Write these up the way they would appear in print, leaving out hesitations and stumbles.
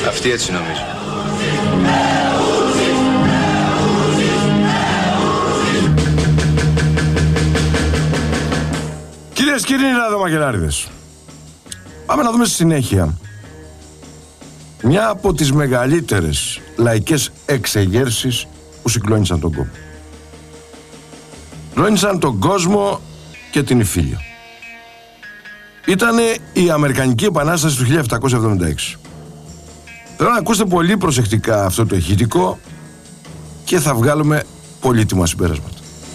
Αυτοί έτσι νομίζουν. Κυρίες και κύριοι, Ραδομαγελάριδες, πάμε να δούμε στη συνέχεια μια από τις μεγαλύτερες λαϊκές εξεγέρσεις που συγκλώνησαν τον κόσμο. Συγκλώνησαν τον κόσμο και την Ιφίλιο. Ήτανε η Αμερικανική Επανάσταση του 1776. Θέλω να ακούσετε πολύ προσεκτικά αυτό το ηχητικό και θα βγάλουμε πολύτιμα συμπέρασματα.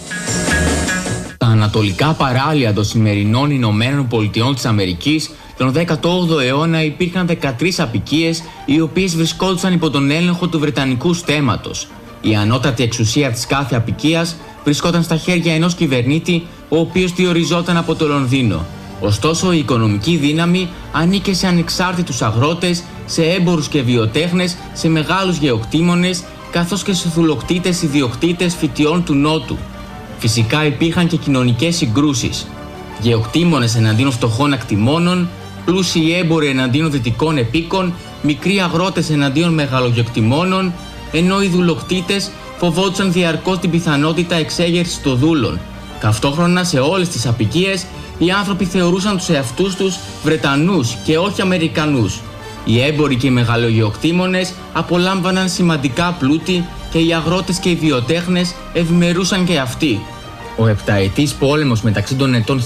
Τα ανατολικά παράλια των σημερινών Ηνωμένων Πολιτειών της Αμερικής τον 18ο αιώνα υπήρχαν 13 αποικίες οι οποίες βρισκόντουσαν υπό τον έλεγχο του Βρετανικού στέμματος. Η ανώτατη εξουσία της κάθε αποικίας βρισκόταν στα χέρια ενός κυβερνήτη, ο οποίος διοριζόταν από το Λονδίνο. Ωστόσο, η οικονομική δύναμη ανήκε σε ανεξάρτητους αγρότες, σε έμπορους και βιοτέχνες, σε μεγάλους γεωκτήμονες, καθώς και σε θουλοκτήτες ιδιοκτήτες φυτιών του Νότου. Φυσικά υπήρχαν και κοινωνικές συγκρούσεις. Γεωκτήμονες εναντίον φτωχών ακτιμώνων, πλούσιοι έμποροι εναντίον δυτικών επίκων, μικροί αγρότες εναντίον μεγαλογεωκτημόνων, ενώ οι δουλοκτήτες φοβόντουσαν διαρκώς την πιθανότητα εξέγερσης των δούλων. Ταυτόχρονα σε όλες τις αποικίες οι άνθρωποι θεωρούσαν τους εαυτούς τους Βρετανούς και όχι Αμερικανούς. Οι έμποροι και οι μεγαλογεωκτήμονες απολάμβαναν σημαντικά πλούτη και οι αγρότες και οι βιοτέχνες ευημερούσαν και αυτοί. Ο επταετής πόλεμος μεταξύ των ετών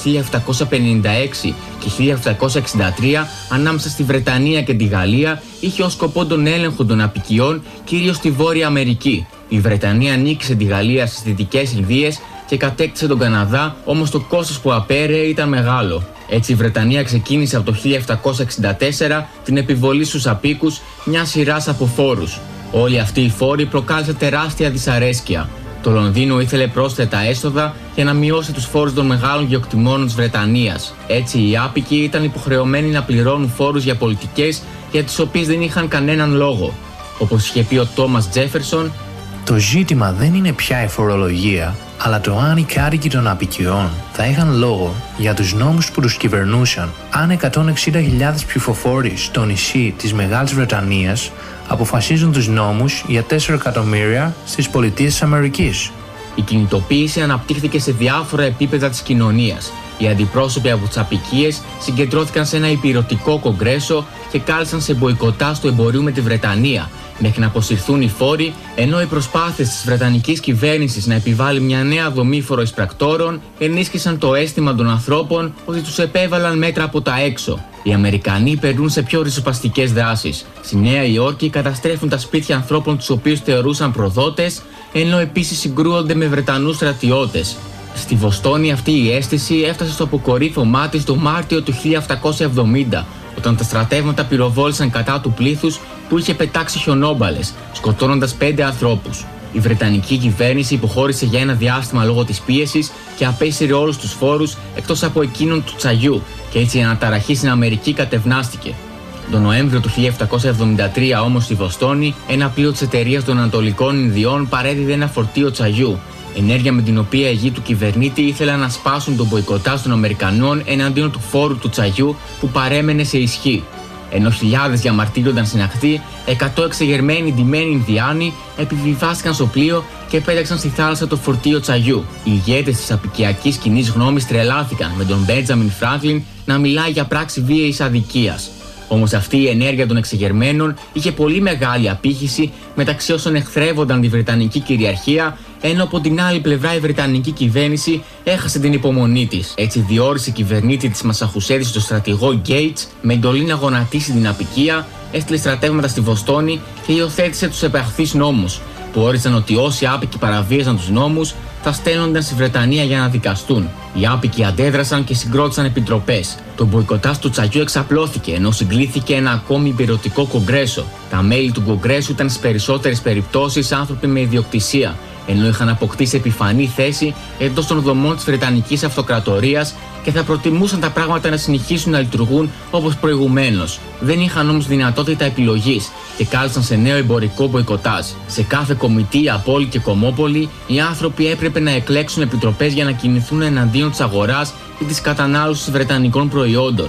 1756 και 1763 ανάμεσα στη Βρετανία και τη Γαλλία είχε ως σκοπό τον έλεγχο των αποικιών κυρίως στη Βόρεια Αμερική. Η Βρετανία νίκησε τη Γαλλία στις Δυτικές Ινδίες και κατέκτησε τον Καναδά, όμως το κόστος που απέρεε ήταν μεγάλο. Έτσι η Βρετανία ξεκίνησε από το 1764 την επιβολή στους απίκους μιας σειράς από φόρους. Όλοι αυτοί οι φόροι προκάλεσαν τεράστια δυσαρέσκεια. Το Λονδίνο ήθελε πρόσθετα έσοδα για να μειώσει τους φόρους των μεγάλων γεωκτημόνων της Βρετανίας. Έτσι οι άπικοι ήταν υποχρεωμένοι να πληρώνουν φόρους για πολιτικές για τις οποίες δεν είχαν κανέναν λόγο. Όπως είχε πει ο Τόμας Τζέφερσον, το ζήτημα δεν είναι πια η φορολογία, αλλά το αν οι κάτοικοι των αποικιών θα είχαν λόγο για τους νόμους που τους κυβερνούσαν αν 160.000 ψηφοφόροι στο νησί της Μεγάλης Βρετανίας αποφασίζουν τους νόμους για 4 εκατομμύρια στις πολιτείες της Αμερικής. Η κινητοποίηση αναπτύχθηκε σε διάφορα επίπεδα της κοινωνίας. Οι αντιπρόσωποι από τις αποικίες συγκεντρώθηκαν σε ένα υπηρετικό κογκρέσο και κάλεσαν σε μποϊκοτάζ του εμπορίου με τη Βρετανία, μέχρι να αποσυρθούν οι φόροι, ενώ οι προσπάθειες της Βρετανικής κυβέρνησης να επιβάλλει μια νέα δομή φοροεισπρακτόρων ενίσχυσαν το αίσθημα των ανθρώπων ότι τους επέβαλαν μέτρα από τα έξω. Οι Αμερικανοί περνούν σε πιο ριζοσπαστικές δράσεις. Στη Νέα Υόρκη καταστρέφουν τα σπίτια ανθρώπων τους οποίους θεωρούσαν προδότες, ενώ επίσης συγκρούονται με Βρετανούς στρατιώτες. Στη Βοστόνη αυτή η αίσθηση έφτασε στο αποκορύφωμά της το Μάρτιο του 1770, όταν τα στρατεύματα πυροβόλησαν κατά του πλήθους που είχε πετάξει χιονόμπαλες, σκοτώνοντας 5 ανθρώπους. Η Βρετανική κυβέρνηση υποχώρησε για ένα διάστημα λόγω της πίεσης και απέσυρε όλους τους φόρους εκτός από εκείνον του τσαγιού, και έτσι η αναταραχή στην Αμερική κατευνάστηκε. Τον Νοέμβριο του 1773 όμως στη Βοστόνη, ένα πλοίο της εταιρείας των Ανατολικών Ινδιών παρέδιδε ένα φορτίο τσαγιού. Ενέργεια με την οποία οι γη του κυβερνήτη ήθελαν να σπάσουν τον μποϊκοτάζ των Αμερικανών εναντίον του φόρου του τσαγιού που παρέμενε σε ισχύ. Ενώ χιλιάδες διαμαρτύρονταν στην ακτή, 100 εξεγερμένοι ντυμένοι Ινδιάνοι επιβιβάστηκαν στο πλοίο και πέταξαν στη θάλασσα το φορτίο τσαγιού. Οι ηγέτες της αποικιακής κοινής γνώμης τρελάθηκαν με τον Μπέντζαμιν Φράγκλιν να μιλάει για πράξη βίαιης αδικίας. Όμως αυτή η ενέργεια των εξεγερμένων είχε πολύ μεγάλη απήχηση μεταξύ όσων εχθρεύονταν τη Βρετανική κυριαρχία, ενώ από την άλλη πλευρά η Βρετανική κυβέρνηση έχασε την υπομονή της. Έτσι διόρισε η κυβερνήτη της Μασαχουσέτης τον στρατηγό Gates με εντολή να γονατίσει την αποικία, έστειλε στρατεύματα στη Βοστόνη και υιοθέτησε τους επαχθείς νόμους, που όριζαν ότι όσοι άπικοι παραβίαζαν τους νόμους θα στέλνονταν στη Βρετανία για να δικαστούν. Οι άπικοι αντέδρασαν και συγκρότησαν επιτροπές. Το μποϊκοτάζ του τσαγιού εξαπλώθηκε, ενώ συγκλήθηκε ένα ακόμη υπηρετικό κογκρέσο. Τα μέλη του κογκρέσου ήταν στις περισσότερες περιπτώσεις άνθρωποι με ιδιοκτησία, ενώ είχαν αποκτήσει επιφανή θέση εντός των δομών της Βρετανικής Αυτοκρατορίας και θα προτιμούσαν τα πράγματα να συνεχίσουν να λειτουργούν όπως προηγουμένως. Δεν είχαν όμως δυνατότητα επιλογής και κάλεσαν σε νέο εμπορικό μποϊκοτάζ. Σε κάθε κομιτεία, πόλη και κομμόπολη, οι άνθρωποι έπρεπε να εκλέξουν επιτροπές για να κινηθούν εναντίον της αγοράς ή της κατανάλωσης βρετανικών προϊόντων.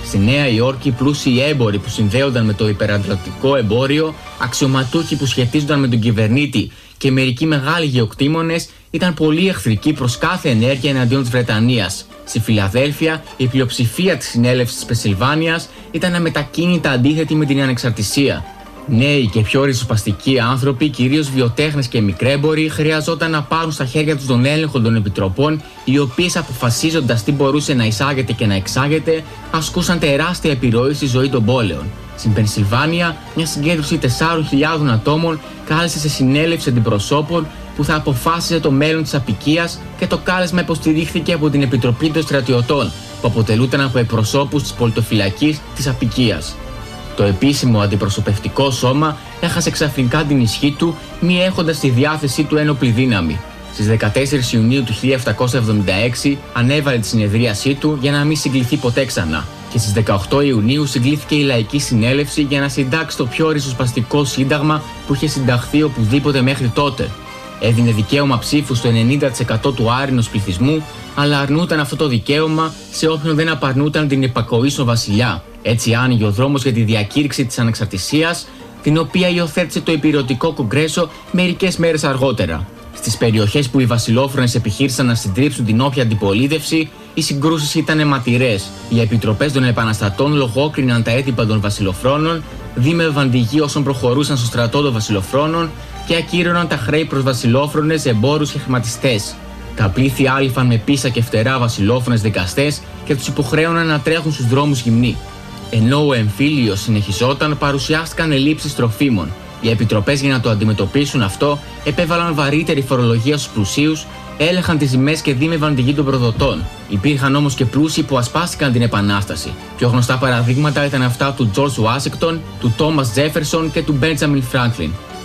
Στη Νέα Υόρκη, οι πλούσιοι έμποροι που συνδέονταν με το υπερατλαντικό εμπόριο, αξιωματούχοι που σχετίζονταν με τον κυβερνήτη και μερικοί μεγάλοι γεωκτήμονες ήταν πολύ εχθρικοί προς κάθε ενέργεια εναντίον της Βρετανίας. Στη Φιλαδέλφια, η πλειοψηφία της συνέλευσης της Πενσιλβάνιας ήταν αμετακίνητα αντίθετη με την ανεξαρτησία. Νέοι και πιο ριζοσπαστικοί άνθρωποι, κυρίως βιοτέχνες και μικρέμποροι, χρειαζόταν να πάρουν στα χέρια τους τον έλεγχο των επιτροπών, οι οποίες αποφασίζοντας τι μπορούσε να εισάγεται και να εξάγεται, ασκούσαν τεράστια επιρροή στη ζωή των πόλεων. Στην Πενσιλβάνια, μια συγκέντρωση 4.000 ατόμων κάλεσε σε συνέλευση αντιπροσώπων που θα αποφάσισε το μέλλον της αποικίας και το κάλεσμα υποστηρίχθηκε από την Επιτροπή των Στρατιωτών, που αποτελούταν από εκπροσώπους της πολιτοφυλακής της αποικίας. Το επίσημο αντιπροσωπευτικό σώμα έχασε ξαφνικά την ισχύ του, μη έχοντας στη διάθεσή του ένοπλη δύναμη. Στις 14 Ιουνίου του 1776 ανέβαλε τη συνεδρίασή του για να μην συγκληθεί ποτέ ξανά. Και στις 18 Ιουνίου συγκλήθηκε η Λαϊκή Συνέλευση για να συντάξει το πιο ριζοσπαστικό σύνταγμα που είχε συνταχθεί οπουδήποτε μέχρι τότε. Έδινε δικαίωμα ψήφου στο 90% του άρινος πληθυσμού, αλλά αρνούταν αυτό το δικαίωμα σε όποιον δεν απαρνούταν την υπακοή στον βασιλιά. Έτσι άνοιγε ο δρόμος για τη διακήρυξη της ανεξαρτησίας, την οποία υιοθέτησε το Ηπειρωτικό Κογκρέσο μερικές μέρες αργότερα. Στις περιοχές που οι βασιλόφρονες επιχείρησαν να συντρίψουν την όποια αντιπολίτευση, οι συγκρούσεις ήταν αιματηρές. Οι επιτροπές των επαναστατών λογόκριναν τα έτυπα των βασιλοφρόνων, δίμευαν τη γη όσων προχωρούσαν στο στρατό των βασιλοφρόνων και ακύρωναν τα χρέη προς βασιλόφρονες, εμπόρους και χρηματιστές. Τα πλήθη άλυφαν με πίσα και φτερά βασιλόφρονες δικαστές και τους υποχρέωναν να τρέχουν στους δρόμους γυμνοί. Ενώ ο εμφύλιος συνεχιζόταν, παρουσιάστηκαν ελλείψεις τροφίμων. Οι επιτροπές για να το αντιμετωπίσουν αυτό επέβαλαν βαρύτερη φορολογία στους πλουσίους, έλεγχαν τις ζημές και δίμευαν τη γη των προδοτών. Υπήρχαν όμως και πλούσιοι που ασπάστηκαν την Επανάσταση. Πιο γνωστά παραδείγματα ήταν αυτά του George Washington, του Thomas Jefferson και του Benjamin Franklin.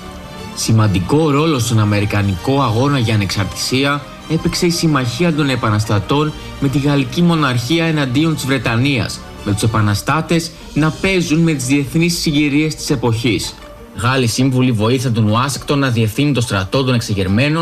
Σημαντικό ρόλο στον Αμερικανικό αγώνα για ανεξαρτησία έπαιξε η συμμαχία των επαναστατών με τη Γαλλική Μοναρχία εναντίον της Βρετανίας, με τους επαναστάτες να παίζουν με τις διεθνείς συγκυρίες της εποχής. Γάλλοι σύμβουλοι βοήθησαν τον Ουάσιγκτον να διευθύνει το στρατό των εξεγερμένων